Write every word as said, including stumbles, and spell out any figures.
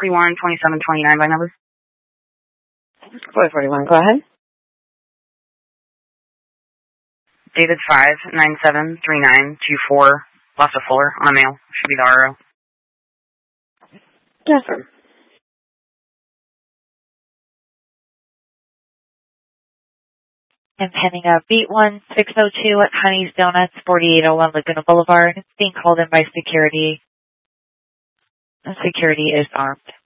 forty-one twenty-seven twenty-nine by number. four forty-one, go ahead. Dated five nine seven three nine two four. Lost a Fuller on a mail. Should be the R O. Yes, sir. And pending a beat one six oh two at Honey's Donuts, forty-eight oh one Laguna Boulevard. It's being called in by security. And security is armed.